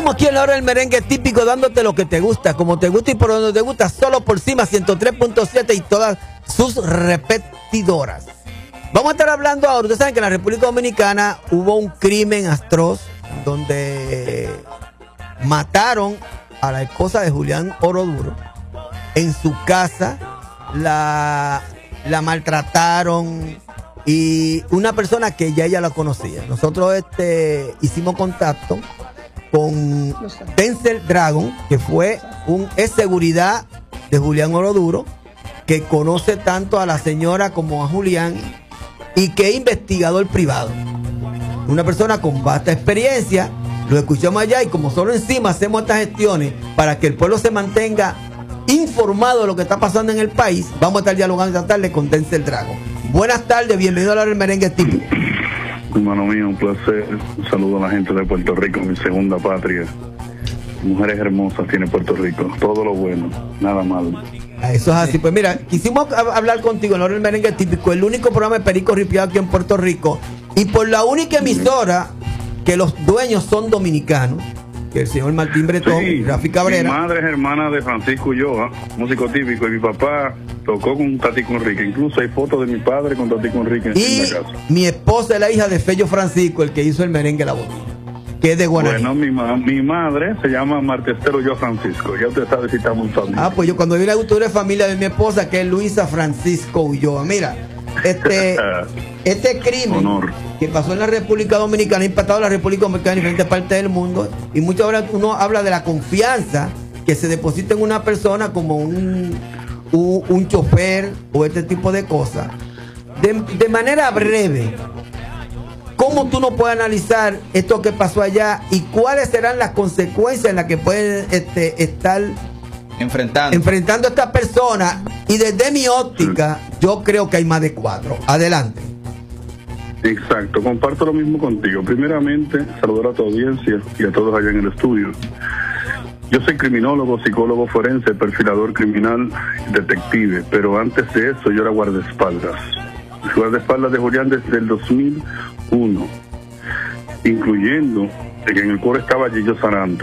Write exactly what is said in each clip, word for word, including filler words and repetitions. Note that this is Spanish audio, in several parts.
Estamos aquí en la hora del merengue típico, dándote lo que te gusta, como te gusta y por donde te gusta, solo por Cima ciento tres punto siete y todas sus repetidoras. Vamos a estar hablando ahora. Ustedes saben que en la República Dominicana hubo un crimen atroz donde mataron a la esposa de Julián Oroduro en su casa, la, la maltrataron, y una persona que ya ella la conocía. Nosotros este, hicimos contacto con Denzel Dragon, que fue un ex seguridad de Julián Oroduro, que conoce tanto a la señora como a Julián y que es investigador privado. Una persona con vasta experiencia. Lo escuchamos allá y como solo encima hacemos estas gestiones para que el pueblo se mantenga informado de lo que está pasando en el país, vamos a estar dialogando esta tarde con Denzel Dragon. Buenas tardes, bienvenido a la hora del merengue típico. Hermano mío, un placer. Un saludo a la gente de Puerto Rico, mi segunda patria. Mujeres hermosas tiene Puerto Rico, todo lo bueno, nada malo. Eso es así. Pues mira, quisimos hablar contigo en la hora del merengue típico, el único programa de Perico Ripiado aquí en Puerto Rico, y por la única emisora que los dueños son dominicanos, que el señor Martín Bretón, sí, y Rafi Cabrera. Mi madre es hermana de Francisco Ulloa, músico típico, y mi papá tocó con Tatico Enrique. Incluso hay fotos de mi padre con Tatico Enrique y en la casa. Mi esposa es la hija de Fello Francisco, el que hizo el merengue La Botella, que es de Guanajuato. Bueno, mi, ma mi madre se llama Marta Esther Ulloa Francisco. Ya usted sabe si estamos en familia. Ah, pues yo cuando vi la cultura de familia de mi esposa, que es Luisa Francisco Ulloa. Mira, este, este crimen Honor. que pasó en la República Dominicana, ha impactado a la República Dominicana en diferentes partes del mundo, y muchas veces uno habla de la confianza que se deposita en una persona como un, un, un chofer o este tipo de cosas. De, de manera breve, ¿cómo tú no puedes analizar esto que pasó allá y cuáles serán las consecuencias en las que pueden este, estar enfrentando. enfrentando a esta persona? Y desde mi óptica, yo creo que hay más de cuatro. Adelante. Exacto, comparto lo mismo contigo. Primeramente, saludar a tu audiencia y a todos allá en el estudio. Yo soy criminólogo, psicólogo forense, perfilador criminal, detective, pero antes de eso yo era guardaespaldas. Guardaespaldas de Julián desde el dos mil uno, incluyendo que en el coro estaba Gillo Sarante.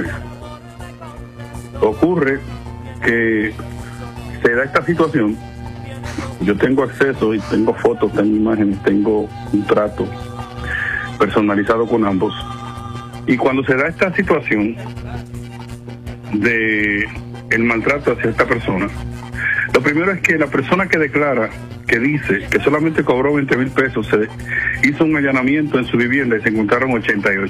Ocurre que se da esta situación. Yo tengo acceso y tengo fotos, tengo imágenes, tengo un trato personalizado con ambos. Y cuando se da esta situación de el maltrato hacia esta persona, lo primero es que la persona que declara, que dice que solamente cobró veinte mil pesos, se hizo un allanamiento en su vivienda y se encontraron ochenta y ocho.